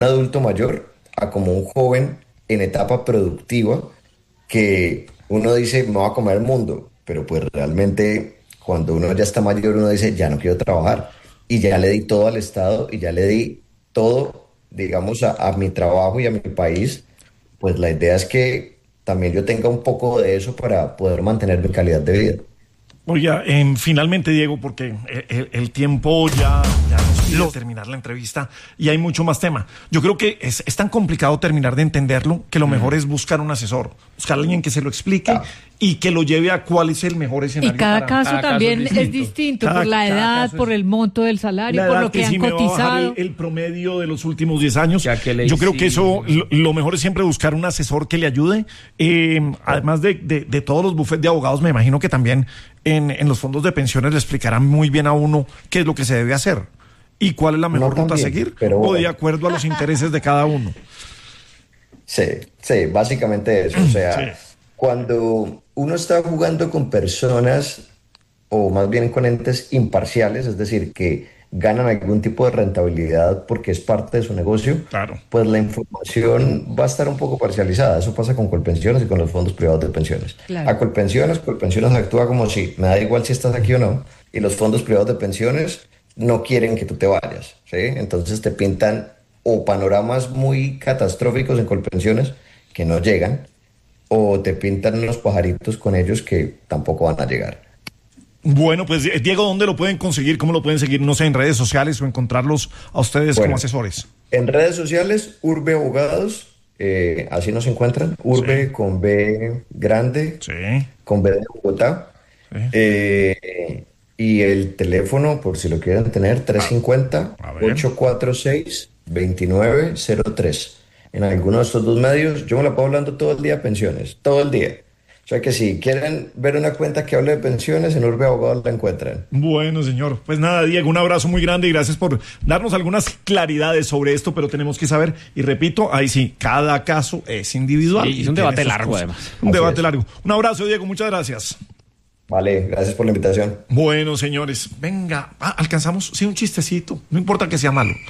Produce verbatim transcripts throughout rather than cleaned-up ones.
adulto mayor a como un joven en etapa productiva que uno dice, me voy a comer el mundo, pero pues realmente cuando uno ya está mayor, uno dice, ya no quiero trabajar, y ya le di todo al Estado, y ya le di todo, digamos, a, a mi trabajo y a mi país. Pues la idea es que también yo tenga un poco de eso para poder mantener mi calidad de vida. Oiga, eh, finalmente, Diego, porque el, el tiempo ya, ya nos pide terminar la entrevista y hay mucho más tema. Yo creo que es, es tan complicado terminar de entenderlo que lo mejor mm. es buscar un asesor, buscar a alguien que se lo explique ah. y que lo lleve a cuál es el mejor escenario. Y cada para, caso cada también caso es distinto, es distinto cada, por la edad, por el monto del salario, por lo que, que han si cotizado. El, el promedio de los últimos diez años. Yo creo que eso, lo, lo mejor es siempre buscar un asesor que le ayude. Eh, además de, de, de todos los bufetes de abogados, me imagino que también en, en los fondos de pensiones le explicarán muy bien a uno qué es lo que se debe hacer y cuál es la mejor no ruta también, a seguir, pero bueno, o de acuerdo a los intereses de cada uno. Sí, sí, básicamente eso. O sea, sí. Cuando uno está jugando con personas, o más bien con entes imparciales, es decir, que ganan algún tipo de rentabilidad porque es parte de su negocio, claro. Pues la información va a estar un poco parcializada. Eso pasa con Colpensiones y con los fondos privados de pensiones. Claro. A Colpensiones, Colpensiones actúa como si me da igual si estás aquí o no, y los fondos privados de pensiones no quieren que tú te vayas, ¿sí? Entonces te pintan o panoramas muy catastróficos en Colpensiones que no llegan, o te pintan unos pajaritos con ellos que tampoco van a llegar. Bueno, pues Diego, ¿dónde lo pueden conseguir? ¿Cómo lo pueden seguir? No sé, en redes sociales o encontrarlos a ustedes bueno, como asesores. En redes sociales, Urbe Abogados, eh, así nos encuentran. Urbe sí. Con B grande, sí. Con B de Bogotá. Sí. Eh, y el teléfono, por si lo quieren tener, tres cinco cero, ocho cuatro seis, dos nueve cero tres. En alguno de estos dos medios, yo me la puedo hablando todo el día de pensiones, todo el día. O sea que si quieren ver una cuenta que hable de pensiones, en Urbe Abogados la encuentran. Bueno, señor. Pues nada, Diego, un abrazo muy grande y gracias por darnos algunas claridades sobre esto, pero tenemos que saber, y repito, ahí sí, cada caso es individual. Sí, y es un debate largo, además. Un Así debate es. largo. Un abrazo, Diego, muchas gracias. Vale, gracias por la invitación. Bueno, señores, venga, ah, alcanzamos, sí, un chistecito, no importa que sea malo.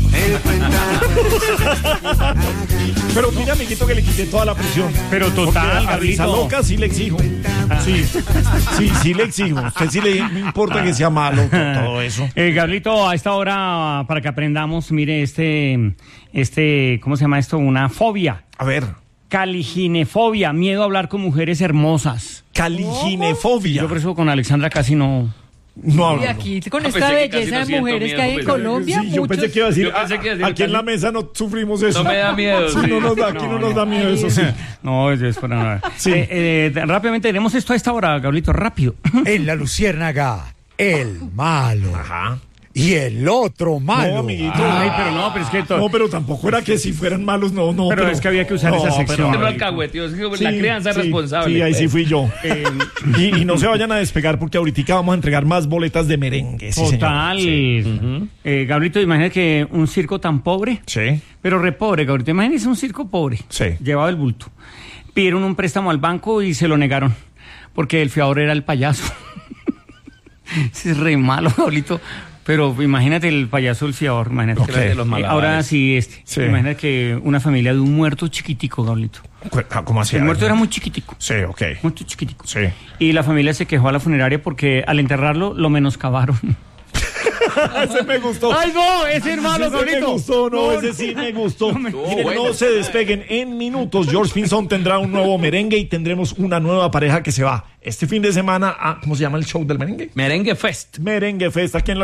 Pero mira, amiguito, que le quité toda la presión. Pero total, a risa loca sí le exijo. Sí, sí, sí le exijo. Usted sí le, no importa que sea malo, todo eso. Eh, Gabrielito, a esta hora, para que aprendamos, mire, este, este, ¿cómo se llama esto? Una fobia. A ver. Caliginefobia, miedo a hablar con mujeres hermosas. Caliginefobia. Yo por eso con Alexandra casi no... No hablo. Y aquí con no, esta belleza de mujeres miedo, que hay en Colombia, sí, yo muchos... pensé que iba a decir, pensé que iba a decir aquí en la mesa no sufrimos eso. No me da miedo. Sí, Sí. No nos da, aquí no, no nos da miedo eso, sí. No, eso es para nada. Sí. Eh, eh, rápidamente, tenemos esto a esta hora, Gabrielito, rápido. En La Luciérnaga, el malo. Ajá. Y el otro malo. No, amiguito. Ay, pero no, pero es que... To... No, pero tampoco era que si fueran malos, no, no. Pero, pero es que había que usar no, esa sección. Pero, alcahueteo, es que sí, la crianza sí, responsable. Sí, ahí pues. sí fui yo. Eh, y, y no se vayan a despegar porque ahorita vamos a entregar más boletas de merengue. Sí, total. Sí. Uh-huh. eh, Gabrielito, imagínate que un circo tan pobre. Sí. Pero re pobre, Gabrielito. Imagínese un circo pobre. Sí. Llevaba el bulto. Pidieron un préstamo al banco y se lo negaron. Porque el fiador era el payaso. Es re malo, Gabrielito. Pero imagínate el payaso, el fiador, imagínate. Okay. De los Ahora sí, este. Sí. Imagínate que una familia de un muerto chiquitico, Gabrielito. ¿Cómo así? El muerto era muy chiquitico. Sí, ok. Muerto chiquitico. Sí. Y la familia se quejó a la funeraria porque al enterrarlo lo menoscabaron. Ese me gustó. ¡Ay, no! Ese hermano, Gabrielito. Ese me gustó, no, no, ese sí me gustó. No, me... no, Miren, bueno. no se despeguen. En minutos, George Pinzón tendrá un nuevo merengue y tendremos una nueva pareja que se va este fin de semana a... ¿Cómo se llama el show del merengue? Merengue Fest. Merengue Fest, aquí en la